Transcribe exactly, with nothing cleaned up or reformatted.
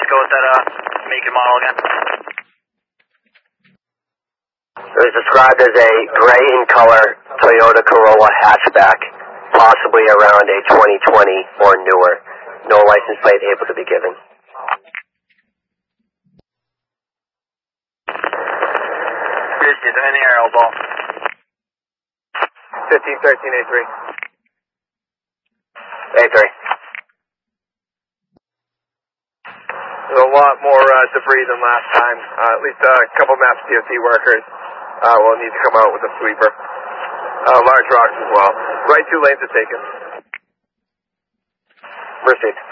go with that uh, make and model again. It was described as a gray in color Toyota Corolla hatchback, possibly around a twenty twenty or newer. No license plate able to be given. Is there any arrow ball? fifteen thirteen A three. A three. There's a lot more uh, debris than last time. Uh, at least uh, a couple MAPS D O T workers uh, will need to come out with a sweeper. Uh, large rocks as well. Right two lanes are taken. Received.